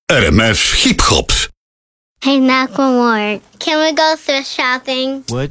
RMF Hip Hop. Hey, Macklemore, can we go thrift shopping? What?